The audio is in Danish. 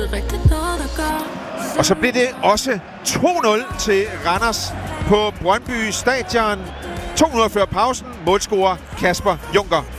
det rigtigt noget, der gør. Og så blev det også 2-0 til Randers på Brøndby Stadion. 2 minutter før pausen. Målscorer Kasper Junker.